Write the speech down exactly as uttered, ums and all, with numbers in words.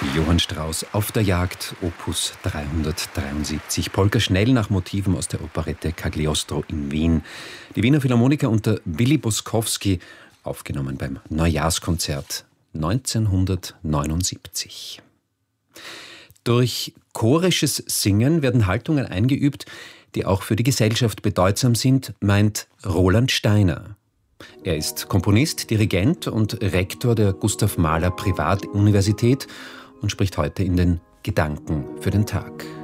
Johann Strauss auf der Jagd, Opus dreihundertdreiundsiebzig. Polka schnell nach Motiven aus der Operette Cagliostro in Wien. Die Wiener Philharmoniker unter Willy Boskowski, aufgenommen beim Neujahrskonzert neunzehnhundertneunundsiebzig. Durch chorisches Singen werden Haltungen eingeübt, die auch für die Gesellschaft bedeutsam sind, meint Roland Steiner. Er ist Komponist, Dirigent und Rektor der Gustav Mahler Privatuniversität und spricht heute in den Gedanken für den Tag.